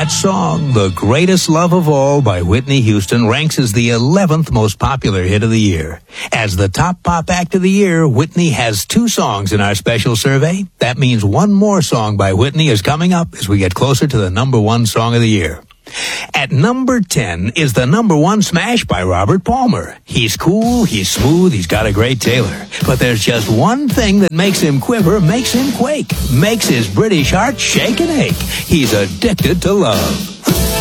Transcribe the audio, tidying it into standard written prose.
That song, The Greatest Love of All by Whitney Houston, ranks as the 11th most popular hit of the year. As the top pop act of the year, Whitney has 2 songs in our special survey. That means one more song by Whitney is coming up as we get closer to the number 1 song of the year. At number 10 is the number 1 smash by Robert Palmer. He's cool, he's smooth, he's got a great tailor. But there's just one thing that makes him quiver, makes him quake, makes his British heart shake and ache. He's addicted to love.